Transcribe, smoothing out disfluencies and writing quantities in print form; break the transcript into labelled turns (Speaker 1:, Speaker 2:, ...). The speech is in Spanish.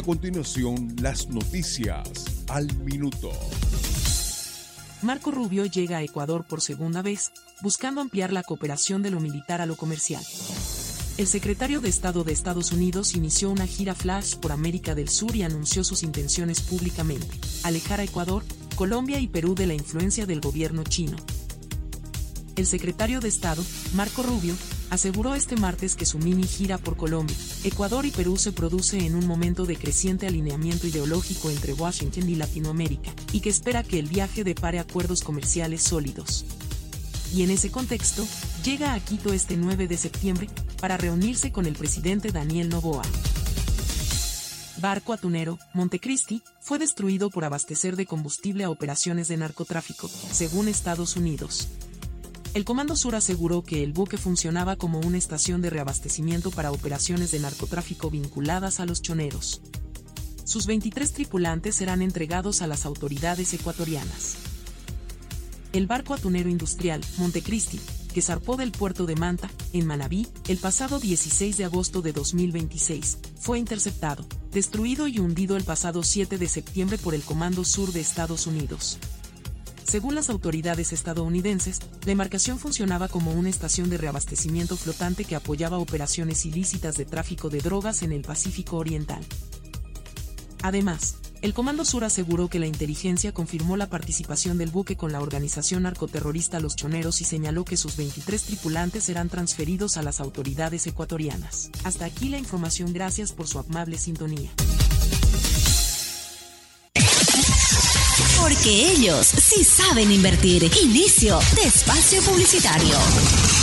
Speaker 1: continuación, las noticias al minuto.
Speaker 2: Marco Rubio llega a Ecuador por segunda vez, buscando ampliar la cooperación de lo militar a lo comercial. El secretario de Estado de Estados Unidos inició una gira flash por América del Sur y anunció sus intenciones públicamente: alejar a Ecuador, Colombia y Perú de la influencia del gobierno chino. El secretario de Estado, Marco Rubio, aseguró este martes que su mini gira por Colombia, Ecuador y Perú se produce en un momento de creciente alineamiento ideológico entre Washington y Latinoamérica, y que espera que el viaje depare acuerdos comerciales sólidos. Y en ese contexto, llega a Quito este 9 de septiembre, para reunirse con el presidente Daniel Noboa. Barco atunero, Montecristi, fue destruido por abastecer de combustible a operaciones de narcotráfico, según Estados Unidos. El Comando Sur aseguró que el buque funcionaba como una estación de reabastecimiento para operaciones de narcotráfico vinculadas a los choneros. Sus 23 tripulantes serán entregados a las autoridades ecuatorianas. El barco atunero industrial, Montecristi, que zarpó del puerto de Manta, en Manabí, el pasado 16 de agosto de 2026, fue interceptado, destruido y hundido el pasado 7 de septiembre por el Comando Sur de Estados Unidos. Según las autoridades estadounidenses, la embarcación funcionaba como una estación de reabastecimiento flotante que apoyaba operaciones ilícitas de tráfico de drogas en el Pacífico Oriental. Además, el Comando Sur aseguró que la inteligencia confirmó la participación del buque con la organización narcoterrorista Los Choneros y señaló que sus 23 tripulantes serán transferidos a las autoridades ecuatorianas. Hasta aquí la información, gracias por su amable sintonía.
Speaker 3: Porque ellos sí saben invertir. Inicio de espacio publicitario.